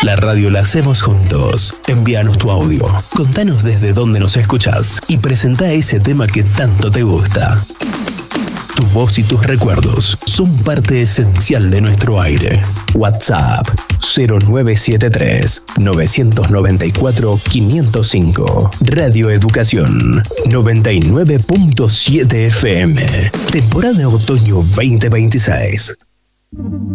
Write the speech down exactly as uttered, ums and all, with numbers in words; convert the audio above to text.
La radio la hacemos juntos. Envíanos tu audio, contanos desde dónde nos escuchás y presentá ese tema que tanto te gusta. Tu voz y tus recuerdos son parte esencial de nuestro aire. WhatsApp cero nueve siete tres, nueve nueve cuatro, cinco cero cinco. Radio Educación noventa y nueve punto siete F M. Temporada otoño veinte veintiséis.